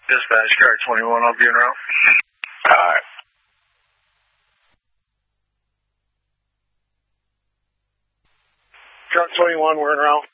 Dispatch, car 21, I'll be en route. Alright. Truck 21, we're en route.